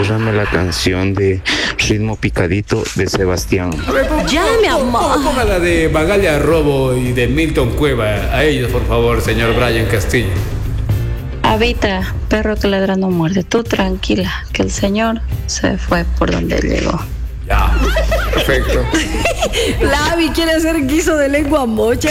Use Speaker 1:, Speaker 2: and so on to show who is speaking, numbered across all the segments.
Speaker 1: Búscame la canción de Ritmo Picadito de Sebastián.
Speaker 2: A ver,
Speaker 3: Ya, mi amor.
Speaker 2: ponga la de Magalia Robo y de Milton Cueva. A ellos, por favor, señor Brian Castillo.
Speaker 4: Habita, perro que ladra no muerde. Tú tranquila, que el Señor se fue por donde él llegó.
Speaker 2: Ya, perfecto.
Speaker 3: La Abby quiere hacer guiso de lengua mocha.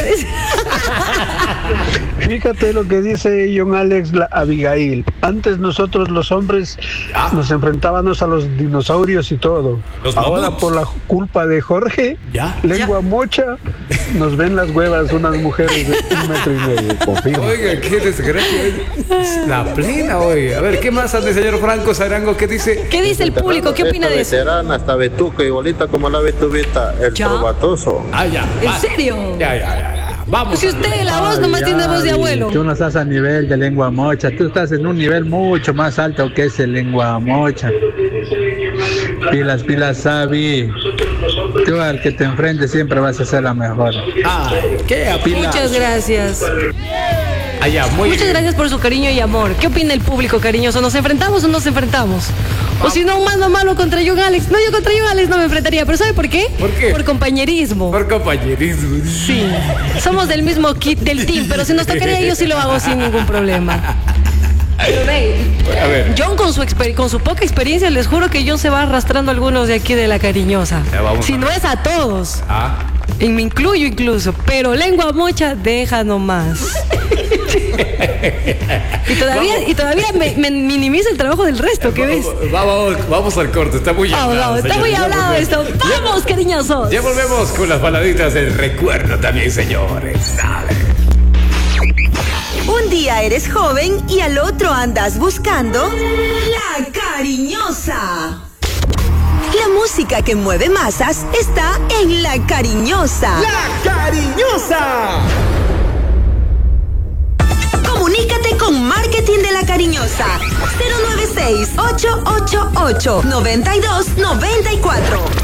Speaker 5: Fíjate lo que dice John Alex Abigail. Antes nosotros los hombres nos enfrentábamos a los dinosaurios y todo.
Speaker 2: Los
Speaker 5: Ahora
Speaker 2: mamuts.
Speaker 5: por la culpa de Jorge,
Speaker 2: Ya.
Speaker 5: lengua mocha, nos ven las huevas unas mujeres de 1,5 metros. Confirmo.
Speaker 2: Oiga, qué desgracia. Es la plena, oiga. A ver, ¿qué más hace el señor Franco Sarango? ¿Qué dice?
Speaker 3: ¿Qué dice el público? ¿Qué opina de eso?
Speaker 6: Veterana, hasta betuca, igualita como la betubita, el
Speaker 3: Ya.
Speaker 6: probatoso.
Speaker 2: Ah, ya.
Speaker 3: ¿En
Speaker 2: va.
Speaker 3: serio?
Speaker 2: Ya. Vamos.
Speaker 3: Si usted la voz nomás tiene voz de abuelo.
Speaker 7: Tú no estás a nivel de lengua mocha, tú estás en un nivel mucho más alto que ese lengua mocha. Pilas, Sabi. Tú al que te enfrentes siempre vas a ser la mejor.
Speaker 2: Ay, qué apila.
Speaker 3: Muchas gracias.
Speaker 2: Allá, muy
Speaker 3: Muchas
Speaker 2: bien.
Speaker 3: gracias por su cariño y amor. ¿Qué opina el público cariñoso? ¿Nos enfrentamos o no nos enfrentamos? O si no, mano a mano contra John Alex. No, yo contra John Alex no me enfrentaría. ¿Pero sabe por qué?
Speaker 2: ¿Por qué?
Speaker 3: Por compañerismo.
Speaker 2: Por compañerismo.
Speaker 3: Sí. Somos del mismo kit del team, pero si nos tocaría yo sí lo hago sin ningún problema. Pero ve,
Speaker 2: A ver.
Speaker 3: John con su poca experiencia, les juro que John se va arrastrando a algunos de aquí de la cariñosa.
Speaker 2: Ya vamos
Speaker 3: Si
Speaker 2: a
Speaker 3: no
Speaker 2: ver.
Speaker 3: es a todos.
Speaker 2: Ah.
Speaker 3: Y me incluyo incluso, pero lengua mocha, deja nomás. y todavía me minimiza el trabajo del resto, ¿qué ves?
Speaker 2: Vamos al corte, está muy hablado.
Speaker 3: Está muy
Speaker 2: señores.
Speaker 3: hablado esto. ¡Vamos, cariñosos!
Speaker 2: Ya volvemos con las baladitas del recuerdo también, señores. Dale.
Speaker 8: Un día eres joven y al otro andas buscando La Cariñosa. La música que mueve masas está en La Cariñosa.
Speaker 9: ¡La Cariñosa!
Speaker 8: Comunícate con Marketing de La Cariñosa. 096-888-9294.